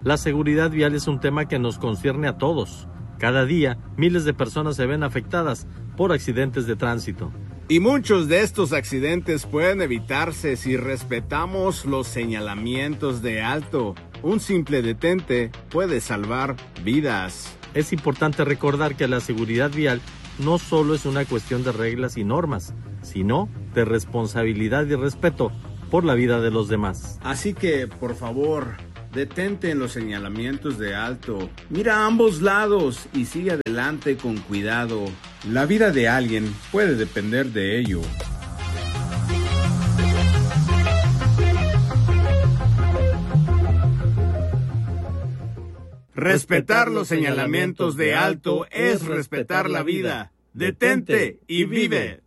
La seguridad vial es un tema que nos concierne a todos. Cada día, miles de personas se ven afectadas por accidentes de tránsito. Y muchos de estos accidentes pueden evitarse si respetamos los señalamientos de alto. Un simple detente puede salvar vidas. Es importante recordar que la seguridad vial no solo es una cuestión de reglas y normas, sino de responsabilidad y respeto por la vida de los demás. Así que, por favor, detente en los señalamientos de alto, mira a ambos lados y sigue adelante con cuidado. La vida de alguien puede depender de ello. Respetar los señalamientos de alto es respetar la vida. Detente y vive.